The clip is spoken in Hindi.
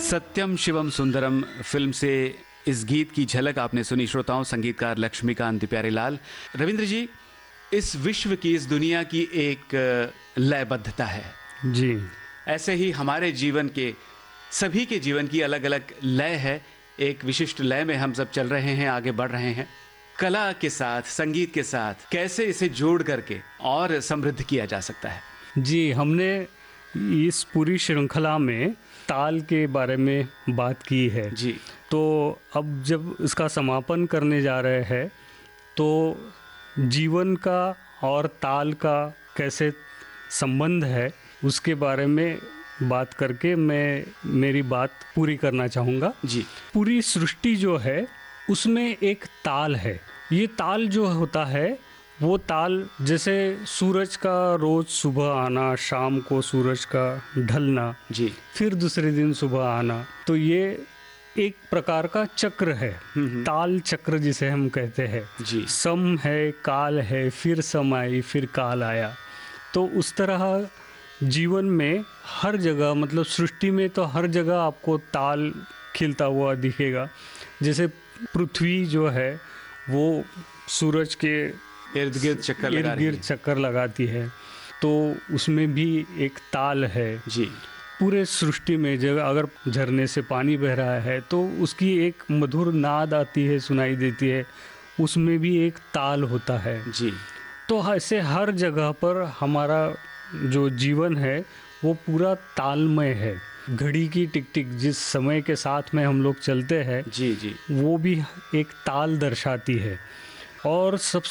सत्यम शिवम सुंदरम फिल्म से इस गीत की झलक आपने सुनी श्रोताओं। संगीतकार लक्ष्मीकांत प्यारेलाल। रविंद्र जी, इस विश्व की, इस दुनिया की एक लयबद्धता है जी। ऐसे ही हमारे जीवन के, सभी के जीवन की अलग अलग लय है। एक विशिष्ट लय में हम सब चल रहे हैं, आगे बढ़ रहे हैं। कला के साथ, संगीत के साथ कैसे इसे जोड़ करके और समृद्ध किया जा सकता है? जी, हमने इस पूरी श्रृंखला में ताल के बारे में बात की है जी। तो अब जब इसका समापन करने जा रहे हैं तो जीवन का और ताल का कैसे संबंध है उसके बारे में बात करके मैं मेरी बात पूरी करना चाहूँगा। जी। पूरी सृष्टि जो है उसमें एक ताल है। ये ताल जो होता है वो ताल जैसे सूरज का रोज सुबह आना, शाम को सूरज का ढलना, जी। फिर दूसरे दिन सुबह आना, तो ये एक प्रकार का चक्र है। ताल चक्र जिसे हम कहते हैं। जी। सम है, काल है, फिर सम आई, फिर काल आया। तो उस तरह जीवन में हर जगह, मतलब सृष्टि में तो हर जगह आपको ताल खिलता हुआ दिखेगा। जैसे पृथ्वी जो है वो सूरज के इर्द गिर्द चक्कर लगाती है, तो उसमें भी एक ताल है। जी। पूरे सृष्टि में जगह अगर झरने से पानी बह रहा है तो उसकी एक मधुर नाद आती है, सुनाई देती है, उसमें भी एक ताल होता है। जी। तो ऐसे हर जगह पर हमारा जो जीवन है वो पूरा तालमय है। घड़ी की टिक टिक जिस समय के साथ में हम लोग चलते हैं, जी जी, वो भी एक ताल दर्शाती है। और सबसे